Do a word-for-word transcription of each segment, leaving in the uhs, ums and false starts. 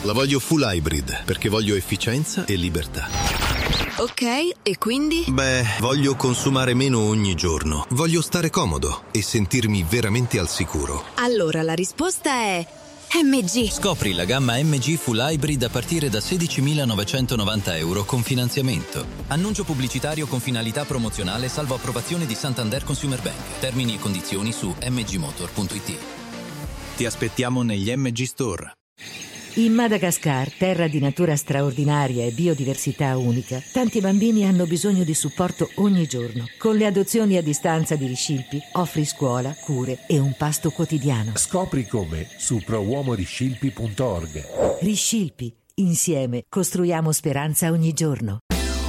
La voglio full hybrid, perché voglio efficienza e libertà. Ok, e quindi? Beh, voglio consumare meno ogni giorno. Voglio stare comodo e sentirmi veramente al sicuro. Allora la risposta è M G. Scopri la gamma M G Full Hybrid a partire da sedicimilanovecentonovanta euro con finanziamento. Annuncio pubblicitario con finalità promozionale salvo approvazione di Santander Consumer Bank. Termini e condizioni su m g motor punto i t. Ti aspettiamo negli M G Store. In Madagascar, terra di natura straordinaria e biodiversità unica, tanti bambini hanno bisogno di supporto ogni giorno. Con le adozioni a distanza di Riscilpi offri scuola, cure e un pasto quotidiano. Scopri come su pro uomo riscilpi punto org. Riscilpi, insieme costruiamo speranza ogni giorno.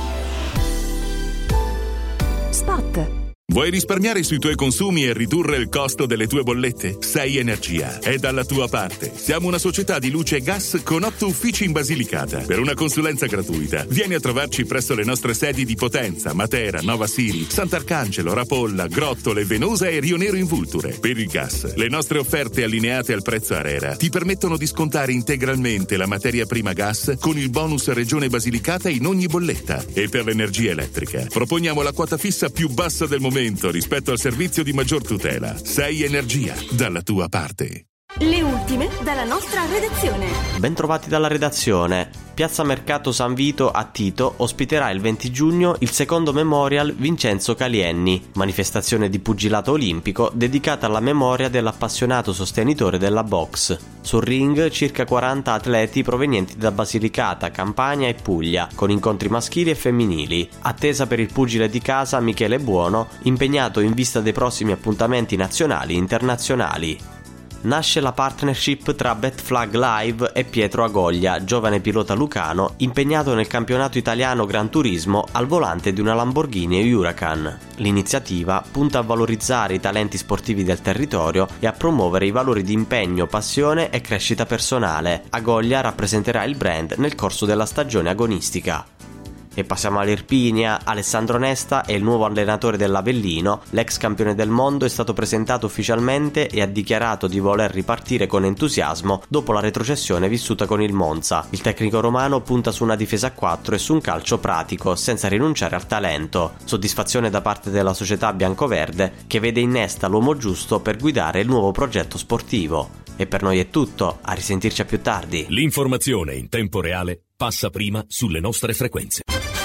Spot. Vuoi risparmiare sui tuoi consumi e ridurre il costo delle tue bollette? sei Energia è dalla tua parte. Siamo una società di luce e gas con otto uffici in Basilicata. Per una consulenza gratuita, vieni a trovarci presso le nostre sedi di Potenza, Matera, Nova Siri, Sant'Arcangelo, Rapolla, Grottole, Venosa e Rio Nero in Vulture. Per il gas, le nostre offerte allineate al prezzo ARERA ti permettono di scontare integralmente la materia prima gas con il bonus Regione Basilicata in ogni bolletta. E per l'energia elettrica, proponiamo la quota fissa più bassa del momento rispetto al servizio di maggior tutela. sei Energia, dalla tua parte. Le ultime dalla nostra redazione. Bentrovati dalla redazione. Piazza Mercato San Vito a Tito ospiterà il venti giugno il secondo Memorial Vincenzo Calienni, manifestazione di pugilato olimpico dedicata alla memoria dell'appassionato sostenitore della box. Sul ring circa quaranta atleti provenienti da Basilicata, Campania e Puglia, con incontri maschili e femminili. Attesa per il pugile di casa Michele Buono, impegnato in vista dei prossimi appuntamenti nazionali e internazionali. Nasce la partnership tra Betflag Live e Pietro Agoglia, giovane pilota lucano impegnato nel campionato italiano Gran Turismo al volante di una Lamborghini Huracan. L'iniziativa punta a valorizzare i talenti sportivi del territorio e a promuovere i valori di impegno, passione e crescita personale. Agoglia rappresenterà il brand nel corso della stagione agonistica. E passiamo all'Irpinia. Alessandro Nesta è il nuovo allenatore dell'Avellino. L'ex campione del mondo è stato presentato ufficialmente e ha dichiarato di voler ripartire con entusiasmo dopo la retrocessione vissuta con il Monza. Il tecnico romano punta su una difesa a quattro e su un calcio pratico, senza rinunciare al talento. Soddisfazione da parte della società biancoverde, che vede in Nesta l'uomo giusto per guidare il nuovo progetto sportivo. E per noi è tutto, a risentirci a più tardi. L'informazione in tempo reale passa prima sulle nostre frequenze.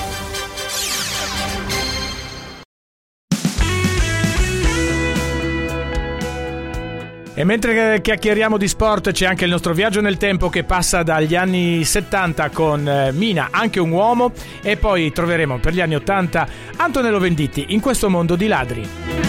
E mentre chiacchieriamo di sport c'è anche il nostro viaggio nel tempo che passa dagli anni settanta con Mina, anche un uomo, e poi troveremo per gli anni ottanta Antonello Venditti in questo mondo di ladri.